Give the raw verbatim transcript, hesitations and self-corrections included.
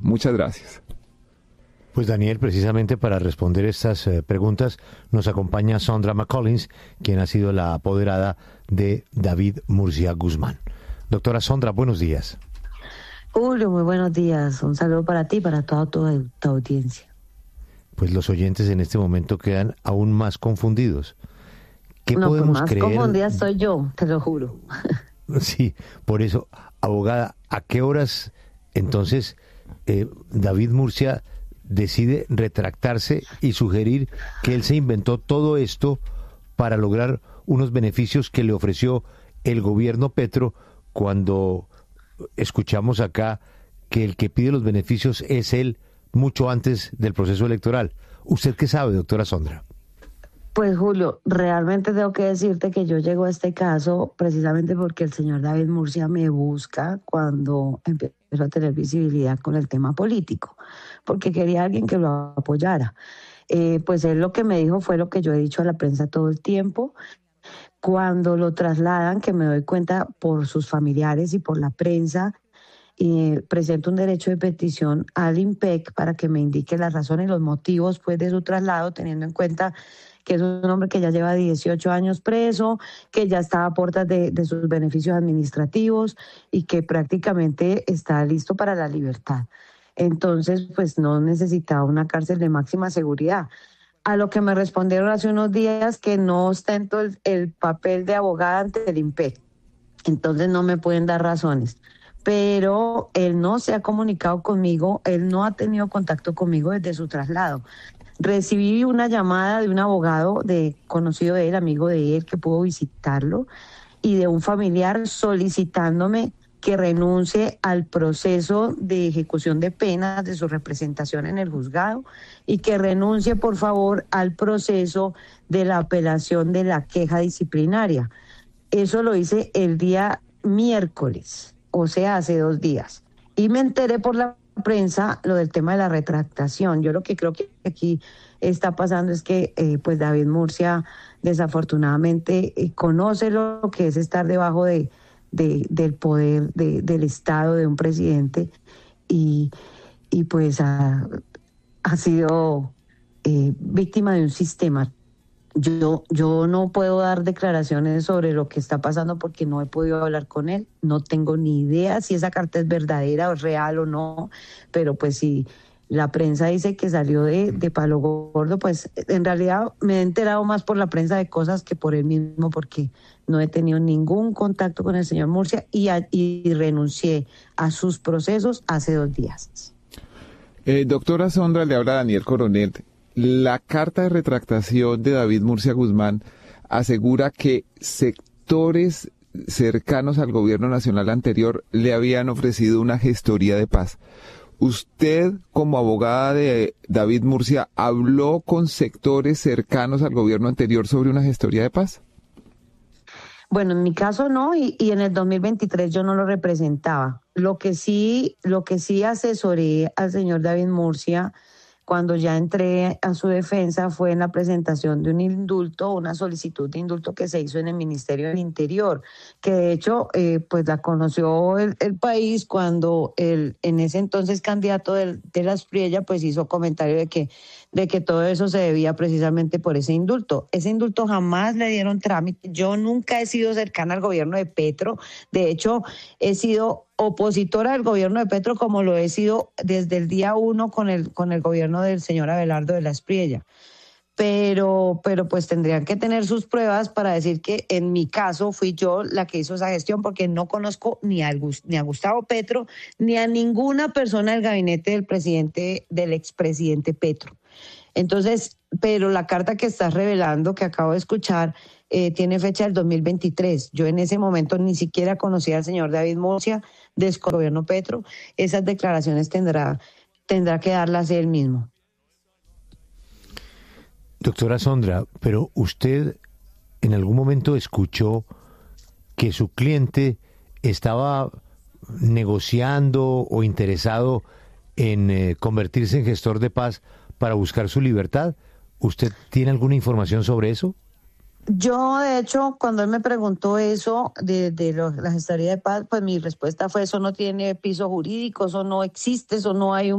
Muchas gracias. Pues Daniel, precisamente para responder estas eh, preguntas nos acompaña Sondra McCollins, quien ha sido la apoderada de David Murcia Guzmán. Doctora Sondra, buenos días. Julio, muy buenos días. Un saludo para ti y para toda tu, tu audiencia. Pues los oyentes en este momento quedan aún más confundidos. ¿Qué no, podemos pues más creer? confundida soy yo, te lo juro. Sí, por eso, abogada, ¿a qué horas entonces eh, David Murcia decide retractarse y sugerir que él se inventó todo esto para lograr unos beneficios que le ofreció el gobierno Petro, cuando escuchamos acá que el que pide los beneficios es él mucho antes del proceso electoral? ¿Usted qué sabe, doctora Sondra? Pues Julio, realmente tengo que decirte que yo llego a este caso precisamente porque el señor David Murcia me busca cuando empezó a tener visibilidad con el tema político, porque quería alguien que lo apoyara. Eh, pues él lo que me dijo fue lo que yo he dicho a la prensa todo el tiempo. Cuando lo trasladan, que me doy cuenta por sus familiares y por la prensa, y presento un derecho de petición al IMPEC para que me indique las razones y los motivos pues, de su traslado, teniendo en cuenta que es un hombre que ya lleva dieciocho años preso, que ya está a puertas de, de sus beneficios administrativos y que prácticamente está listo para la libertad. Entonces, pues no necesitaba una cárcel de máxima seguridad. A lo que me respondieron hace unos días que no ostento el, el papel de abogada ante el IMPEC. Entonces no me pueden dar razones. Pero él no se ha comunicado conmigo, él no ha tenido contacto conmigo desde su traslado. Recibí una llamada de un abogado de conocido de él, amigo de él, que pudo visitarlo, y de un familiar solicitándome que renuncie al proceso de ejecución de penas de su representación en el juzgado y que renuncie, por favor, al proceso de la apelación de la queja disciplinaria. Eso lo hice el día miércoles, o sea, hace dos días. Y me enteré por la prensa lo del tema de la retractación. Yo lo que creo que aquí está pasando es que eh, pues David Murcia desafortunadamente eh, conoce lo que es estar debajo de, de del poder de, del Estado, de un presidente, y, y pues ha, ha sido eh, víctima de un sistema. Yo, yo no puedo dar declaraciones sobre lo que está pasando porque no he podido hablar con él, no tengo ni idea si esa carta es verdadera o real o no, pero pues si la prensa dice que salió de, de Palo Gordo, pues en realidad me he enterado más por la prensa de cosas que por él mismo, porque no he tenido ningún contacto con el señor Murcia y, a, y renuncié a sus procesos hace dos días. Eh, doctora Sondra, le habla Daniel Coronel. La carta de retractación de David Murcia Guzmán asegura que sectores cercanos al gobierno nacional anterior le habían ofrecido una gestoría de paz. ¿Usted, como abogada de David Murcia, habló con sectores cercanos al gobierno anterior sobre una gestoría de paz? Bueno, en mi caso no, y, y en el dos mil veintitrés yo no lo representaba. Lo que sí, lo que sí asesoré al señor David Murcia cuando ya entré a su defensa fue en la presentación de un indulto, una solicitud de indulto que se hizo en el Ministerio del Interior, que de hecho eh, pues la conoció el, el país cuando el en ese entonces candidato de, de la Aspriella pues hizo comentario de que, de que todo eso se debía precisamente por ese indulto. Ese indulto jamás le dieron trámite. Yo nunca he sido cercana al gobierno de Petro. De hecho, he sido opositora del gobierno de Petro como lo he sido desde el día uno con el con el gobierno del señor Abelardo de la Aspriella. Pero, pero pues tendrían que tener sus pruebas para decir que en mi caso fui yo la que hizo esa gestión, porque no conozco ni a, ni a Gustavo Petro ni a ninguna persona del gabinete del presidente, del expresidente Petro. Entonces, pero la carta que estás revelando, que acabo de escuchar, eh, tiene fecha del dos mil veintitrés. Yo en ese momento ni siquiera conocía al señor David Murcia, del gobierno Petro. Esas declaraciones tendrá, tendrá que darlas él mismo. Doctora Sondra, pero usted en algún momento escuchó que su cliente estaba negociando o interesado en eh, convertirse en gestor de paz para buscar su libertad. ¿Usted tiene alguna información sobre eso? Yo, de hecho, cuando él me preguntó eso de, de lo, la gestoría de paz, pues mi respuesta fue: eso no tiene piso jurídico, eso no existe, eso no hay un